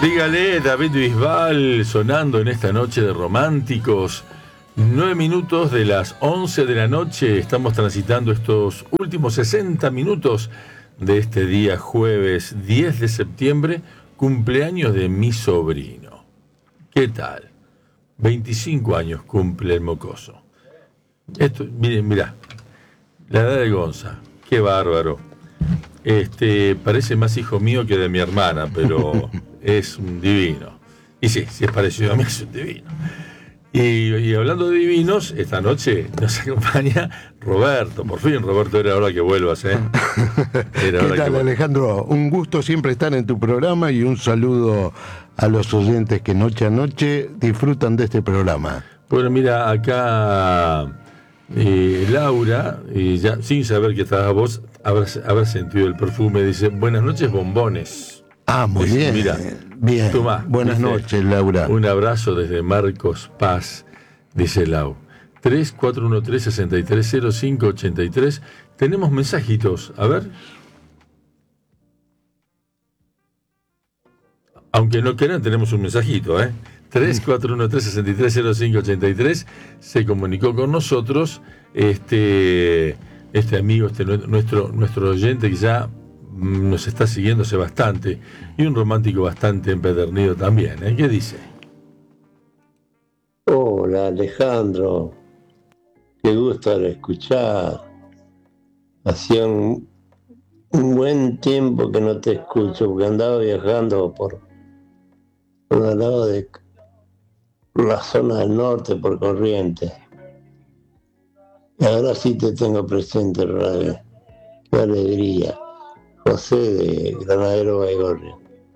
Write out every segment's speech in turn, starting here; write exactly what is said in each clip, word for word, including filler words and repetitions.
Dígale, David Bisbal, sonando en esta noche de románticos. Nueve minutos de las once de la noche. Estamos transitando estos últimos sesenta minutos de este día jueves diez de septiembre, cumpleaños de mi sobrino. ¿Qué tal? veinticinco años cumple el mocoso. Esto, miren, mirá, la edad de Gonza, qué bárbaro. Este, parece más hijo mío que de mi hermana, pero es un divino. Y sí, si es parecido a mí, es un divino. Y, y hablando de divinos, esta noche nos acompaña Roberto. Por fin, Roberto, era hora que vuelvas, ¿eh? Era ¿Qué tal, Alejandro? Un gusto siempre estar en tu programa y un saludo a los oyentes que noche a noche disfrutan de este programa. Bueno, mira, acá eh, Laura, y ya sin saber que estabas vos, habrás, habrás sentido el perfume, dice, buenas noches, bombones. Ah, muy dice, bien. Mira, bien. Tomá, buenas dice, noches, Laura. Un abrazo desde Marcos Paz, dice Lau. tres cuatro uno tres, seis tres cero cinco ocho tres. Tenemos mensajitos, a ver. Aunque no quieran, tenemos un mensajito, ¿eh? tres cuatro uno tres, seis tres cero cinco ocho tres. Se comunicó con nosotros este, este amigo, este, nuestro, nuestro oyente que ya nos está siguiendo hace bastante, y un romántico bastante empedernido también, ¿eh? ¿Qué dice? Hola, Alejandro, qué gusto al escuchar. Hacía un, un buen tiempo que no te escucho, porque andaba viajando por, por el lado de la zona del norte, por Corrientes. Y ahora sí te tengo presente, radio. Qué alegría. José de Granadero Baigorria.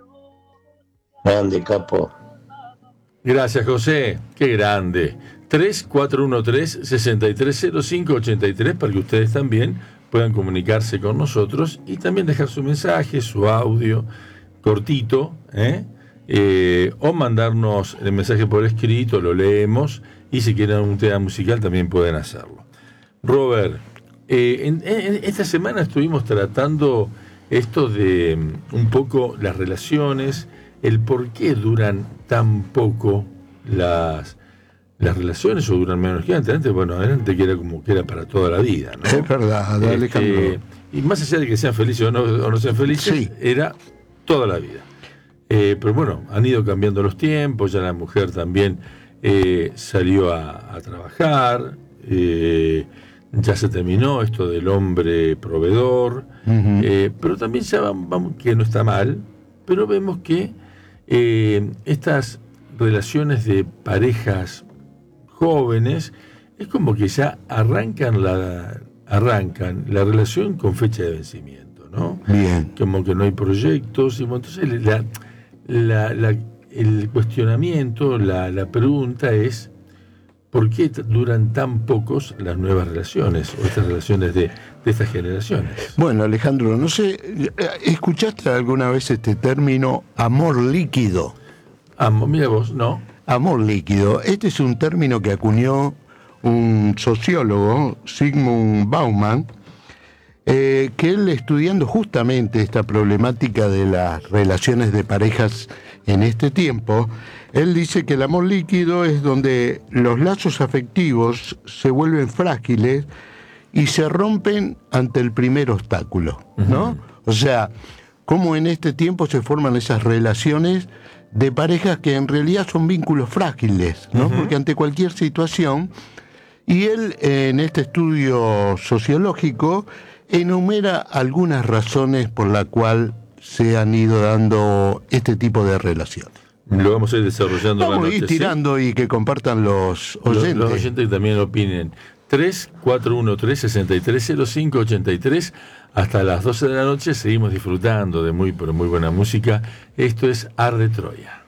Grande, capo. Gracias, José. Qué grande. tres cuatro uno tres, seis tres cero cinco ocho tres para que ustedes también puedan comunicarse con nosotros y también dejar su mensaje, su audio cortito, ¿eh? Eh, o mandarnos el mensaje por escrito, lo leemos, y si quieren un tema musical también pueden hacerlo. Robert, eh, en, en esta semana estuvimos tratando esto de un poco las relaciones, el por qué duran tan poco las, las relaciones, o duran menos que antes. Antes, bueno, antes que era como que era para toda la vida, ¿no? Es verdad, este, Alejandro. Y más allá de que sean felices o no, o no sean felices, sí, era toda la vida. Eh, pero bueno, han ido cambiando los tiempos, ya la mujer también eh, salió a, a trabajar, eh, ya se terminó esto del hombre proveedor, uh-huh. eh, pero también ya vamos, vamos, que no está mal, pero vemos que eh, estas relaciones de parejas jóvenes es como que ya arrancan la arrancan la relación con fecha de vencimiento, ¿no? Bien. Como que no hay proyectos, y entonces la, la, la, el cuestionamiento, la, la pregunta es ¿por qué duran tan pocos las nuevas relaciones o estas relaciones de, de estas generaciones? Bueno, Alejandro, no sé, ¿escuchaste alguna vez este término amor líquido? Amor, mira vos, ¿no? Amor líquido. Este es un término que acuñó un sociólogo, Zygmunt Bauman, eh, que él, estudiando justamente esta problemática de las relaciones de parejas en este tiempo, él dice que el amor líquido es donde los lazos afectivos se vuelven frágiles y se rompen ante el primer obstáculo, ¿no? Uh-huh. O sea, cómo en este tiempo se forman esas relaciones de parejas que en realidad son vínculos frágiles, ¿no? Uh-huh. Porque ante cualquier situación, y él en este estudio sociológico enumera algunas razones por las cuales se han ido dando este tipo de relaciones. Lo vamos a ir desarrollando. Vamos a ir tirando, ¿sí? Y que compartan los oyentes. Los, los oyentes que también opinen. tres cuatro uno tres, seis tres cero cinco ocho tres. Hasta las doce de la noche seguimos disfrutando de muy, pero muy buena música. Esto es Arde Troya.